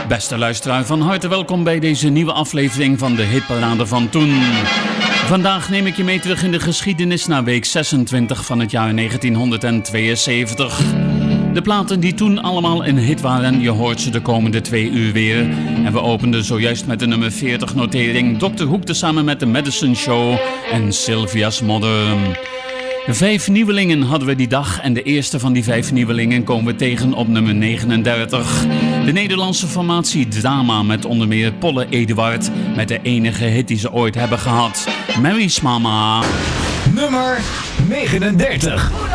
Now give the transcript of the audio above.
Beste luisteraar, van harte welkom bij deze nieuwe aflevering van de Hitparade van Toen. Vandaag neem ik je mee terug in de geschiedenis naar week 26 van het jaar 1972. De platen die toen allemaal een hit waren, je hoort ze de komende 2 uur weer. En we openden zojuist met de nummer 40 notering Dr. Hoek tezamen met de Madison Show en Sylvia's Mother. 5 nieuwelingen hadden we die dag en de eerste van die 5 nieuwelingen komen we tegen op nummer 39. De Nederlandse formatie Drama met onder meer Polle Eduard met de enige hit die ze ooit hebben gehad. Mary's Mama. Nummer 39.